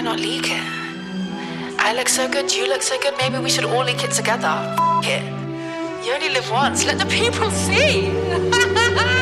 why not leak it? I look so good, you look so good, maybe we should all leak it together. F it. You only live once, let the people see.